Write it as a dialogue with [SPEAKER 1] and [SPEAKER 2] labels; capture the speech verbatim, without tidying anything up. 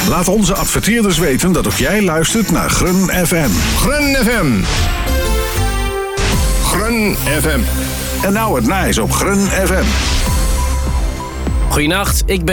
[SPEAKER 1] Laat onze adverteerders weten dat ook jij luistert naar Grun F M.
[SPEAKER 2] Grun F M. Grun F M.
[SPEAKER 1] En nou het nice op Grun F M.
[SPEAKER 3] Goedenacht, ik ben...